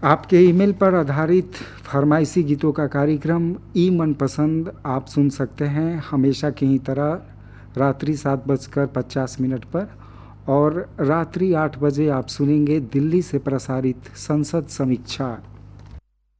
आपके ईमेल पर आधारित फरमाइशी गीतों का कार्यक्रम ई मनपसंद आप सुन सकते हैं हमेशा की ही तरह रात्रि 7:50 पर, और रात्रि 8 बजे आप सुनेंगे दिल्ली से प्रसारित संसद समीक्षा।